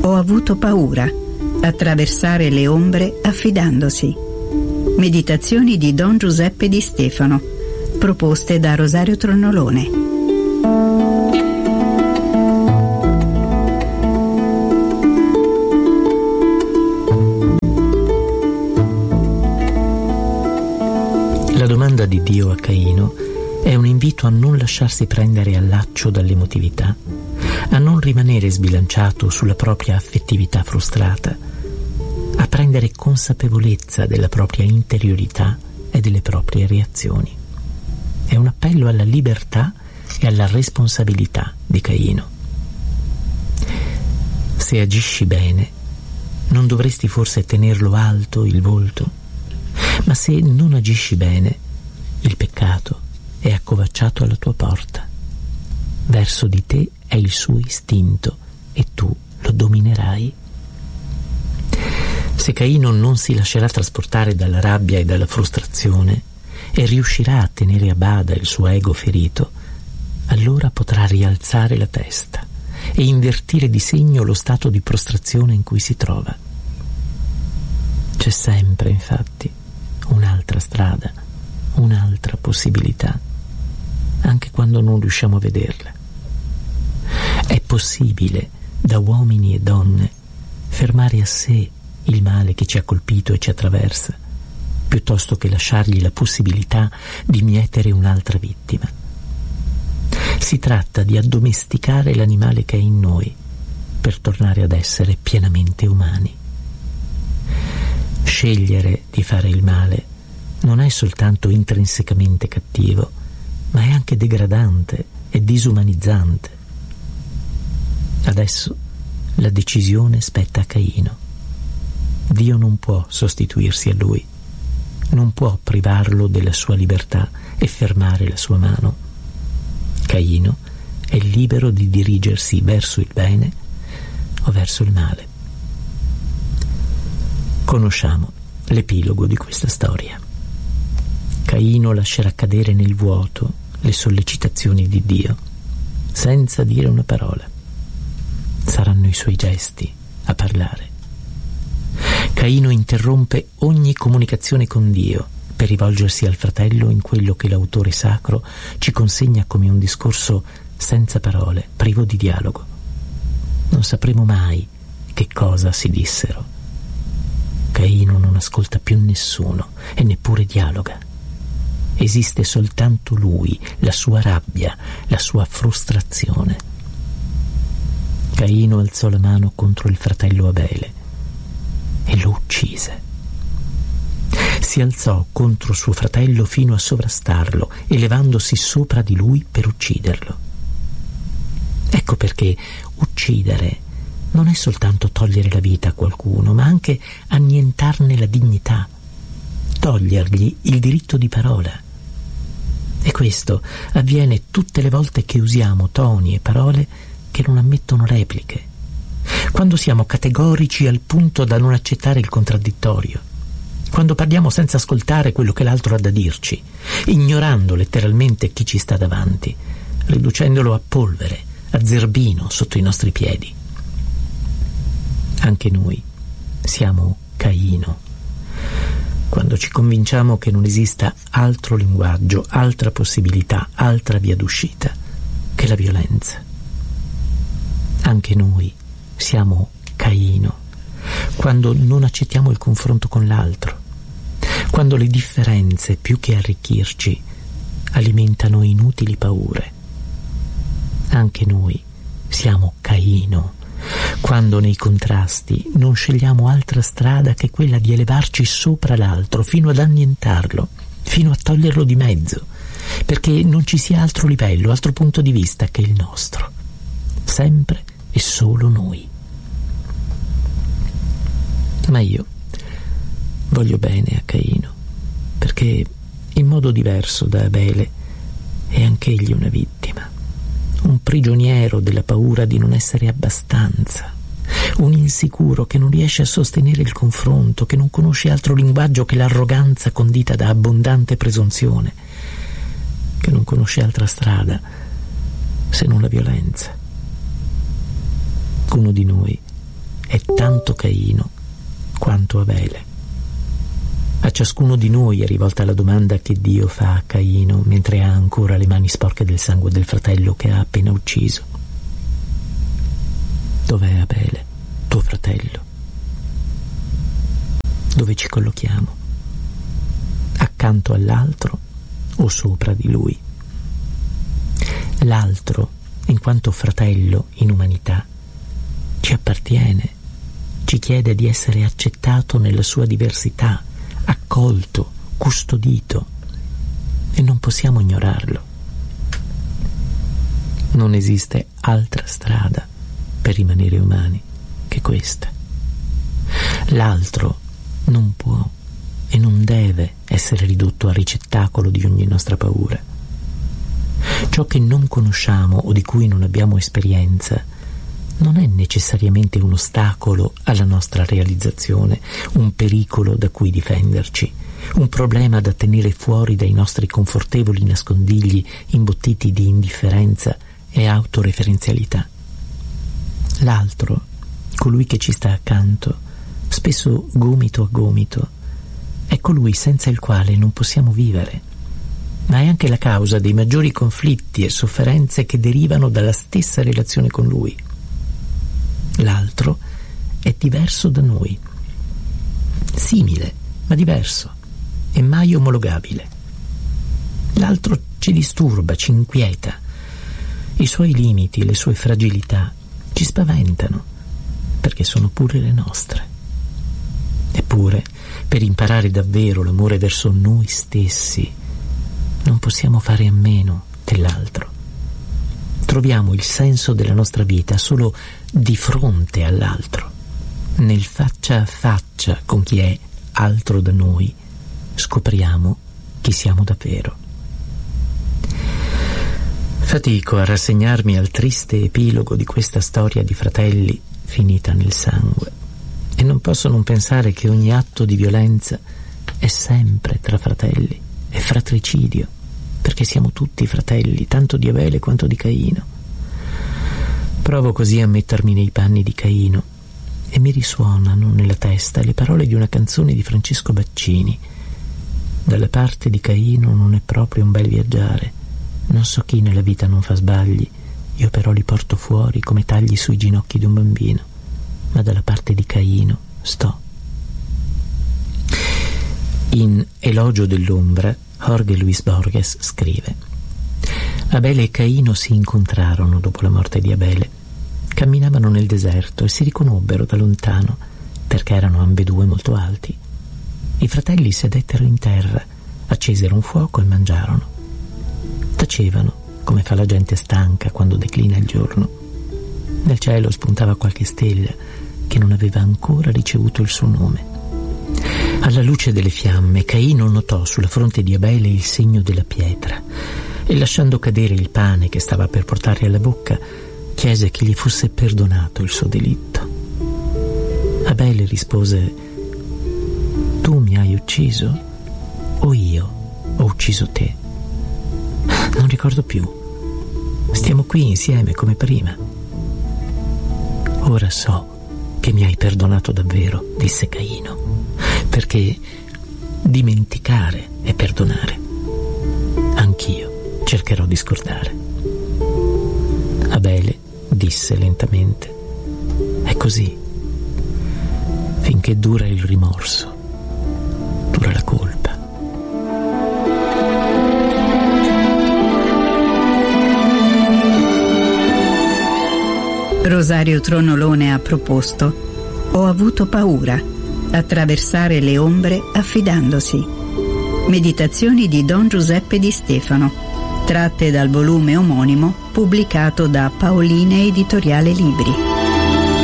Ho avuto paura. Attraversare le ombre affidandosi. Meditazioni di Don Giuseppe Di Stefano, proposte da Rosario Tronnolone. La domanda di Dio a Caino è un invito a non lasciarsi prendere al laccio dall'emotività, a non rimanere sbilanciato sulla propria affettività frustrata, a prendere consapevolezza della propria interiorità e delle proprie reazioni. È un appello alla libertà e alla responsabilità di Caino. Se agisci bene, non dovresti forse tenerlo alto il volto? Ma se non agisci bene, il peccato è accovacciato alla tua porta. Verso di te è il suo istinto e tu lo dominerai. Se Caino non si lascerà trasportare dalla rabbia e dalla frustrazione e riuscirà a tenere a bada il suo ego ferito, allora potrà rialzare la testa e invertire di segno lo stato di prostrazione in cui si trova. C'è sempre, infatti, un'altra strada, un'altra possibilità, anche quando non riusciamo a vederla. È possibile, da uomini e donne, fermare a sé il male che ci ha colpito e ci attraversa, piuttosto che lasciargli la possibilità di mietere un'altra vittima. Si tratta di addomesticare l'animale che è in noi per tornare ad essere pienamente umani. Scegliere di fare il male non è soltanto intrinsecamente cattivo, ma è anche degradante e disumanizzante. Adesso la decisione spetta a Caino. Dio non può sostituirsi a lui, non può privarlo della sua libertà e fermare la sua mano. Caino è libero di dirigersi verso il bene o verso il male. Conosciamo l'epilogo di questa storia. Caino lascerà cadere nel vuoto le sollecitazioni di Dio, senza dire una parola. Saranno i suoi gesti a parlare. Caino interrompe ogni comunicazione con Dio per rivolgersi al fratello in quello che l'autore sacro ci consegna come un discorso senza parole, privo di dialogo. Non sapremo mai che cosa si dissero. Caino non ascolta più nessuno e neppure dialoga. Esiste soltanto lui, la sua rabbia, la sua frustrazione. Caino alzò la mano contro il fratello Abele e lo uccise. Si alzò contro suo fratello fino a sovrastarlo, elevandosi sopra di lui per ucciderlo. Ecco perché uccidere non è soltanto togliere la vita a qualcuno, ma anche annientarne la dignità, togliergli il diritto di parola. E questo avviene tutte le volte che usiamo toni e parole che non ammettono repliche, quando siamo categorici al punto da non accettare il contraddittorio, quando parliamo senza ascoltare quello che l'altro ha da dirci, ignorando letteralmente chi ci sta davanti, riducendolo a polvere, a zerbino sotto i nostri piedi. Anche noi siamo Caino, quando ci convinciamo che non esista altro linguaggio, altra possibilità, altra via d'uscita che la violenza. Anche noi siamo Caino, quando non accettiamo il confronto con l'altro, quando le differenze, più che arricchirci, alimentano inutili paure. Anche noi siamo Caino, quando nei contrasti non scegliamo altra strada che quella di elevarci sopra l'altro fino ad annientarlo, fino a toglierlo di mezzo, perché non ci sia altro livello, altro punto di vista che il nostro, sempre e solo noi. Ma io voglio bene a Caino, perché in modo diverso da Abele è anch'egli una vittima, un prigioniero della paura di non essere abbastanza, un insicuro che non riesce a sostenere il confronto, che non conosce altro linguaggio che l'arroganza condita da abbondante presunzione, che non conosce altra strada se non la violenza. Uno di noi è tanto Caino quanto Abele. A ciascuno di noi è rivolta la domanda che Dio fa a Caino mentre ha ancora le mani sporche del sangue del fratello che ha appena ucciso. Dov'è Abele, tuo fratello? Dove ci collochiamo? Accanto all'altro o sopra di lui? L'altro, in quanto fratello in umanità, ci appartiene, ci chiede di essere accettato nella sua diversità, accolto, custodito, e non possiamo ignorarlo. Non esiste altra strada per rimanere umani che questa. L'altro non può e non deve essere ridotto a ricettacolo di ogni nostra paura. Ciò che non conosciamo o di cui non abbiamo esperienza non è necessariamente un ostacolo alla nostra realizzazione, un pericolo da cui difenderci, un problema da tenere fuori dai nostri confortevoli nascondigli imbottiti di indifferenza e autoreferenzialità. L'altro, colui che ci sta accanto, spesso gomito a gomito, è colui senza il quale non possiamo vivere, ma è anche la causa dei maggiori conflitti e sofferenze che derivano dalla stessa relazione con lui. L'altro è diverso da noi, simile ma diverso e mai omologabile. L'altro ci disturba, ci inquieta. I suoi limiti, le sue fragilità ci spaventano, perché sono pure le nostre. Eppure, per imparare davvero l'amore verso noi stessi, non possiamo fare a meno dell'altro. Troviamo il senso della nostra vita solo di fronte all'altro, nel faccia a faccia con chi è altro da noi, scopriamo chi siamo davvero. Fatico a rassegnarmi al triste epilogo di questa storia di fratelli finita nel sangue, e non posso non pensare che ogni atto di violenza è sempre tra fratelli, è fratricidio, perché siamo tutti fratelli, tanto di Abele quanto di Caino. Provo così a mettermi nei panni di Caino e mi risuonano nella testa le parole di una canzone di Francesco Baccini. Dalla parte di Caino non è proprio un bel viaggiare, non so chi nella vita non fa sbagli, io però li porto fuori come tagli sui ginocchi di un bambino, ma dalla parte di Caino sto. In Elogio dell'ombra, Jorge Luis Borges scrive: Abele e Caino si incontrarono dopo la morte di Abele. Camminavano nel deserto e si riconobbero da lontano, perché erano ambedue molto alti. I fratelli sedettero in terra, accesero un fuoco e mangiarono. Tacevano, come fa la gente stanca quando declina il giorno. Nel cielo spuntava qualche stella che non aveva ancora ricevuto il suo nome. Alla luce delle fiamme, Caino notò sulla fronte di Abele il segno della pietra e, lasciando cadere il pane che stava per portare alla bocca, chiese che gli fosse perdonato il suo delitto. Abele rispose: tu mi hai ucciso o io ho ucciso te? Non ricordo più. Stiamo qui insieme come prima. Ora so che mi hai perdonato davvero, disse Caino, perché dimenticare è perdonare. Anch'io cercherò di scordare. Abele disse lentamente: è così. Finché dura il rimorso, dura la colpa. Rosario Tronolone ha proposto Ho avuto paura, attraversare le ombre affidandosi. Meditazioni di Don Giuseppe Di Stefano, tratte dal volume omonimo pubblicato da Paoline Editoriale Libri.